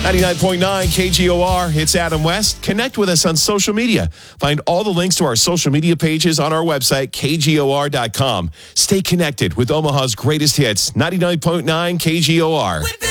99.9 KGOR, it's Adam West. Connect with us on social media. Find all the links to our social media pages on our website, KGOR.com. Stay connected with Omaha's greatest hits, 99.9 KGOR.